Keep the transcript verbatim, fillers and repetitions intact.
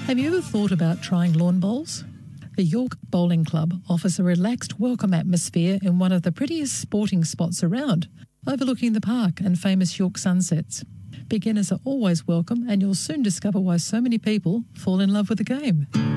Have you ever thought about trying lawn bowls? The York Bowling Club offers a relaxed, welcome atmosphere in one of the prettiest sporting spots around, overlooking the park and famous York sunsets. Beginners are always welcome, and you'll soon discover why so many people fall in love with the game.